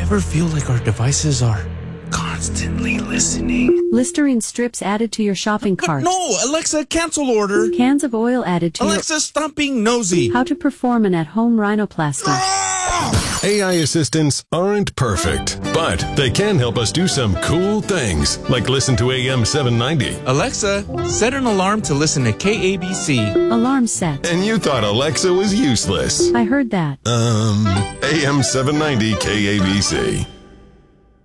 ever feel like our devices are constantly listening? Listerine strips added to your shopping cart. No, Alexa, cancel order. Cans of oil added to Alexa, stop being nosy. your... How to perform an at-home rhinoplasty. AI assistants aren't perfect, but they can help us do some cool things, like listen to AM 790. Alexa, set an alarm to listen to KABC. Alarm set. And you thought Alexa was useless. I heard that. AM 790 KABC.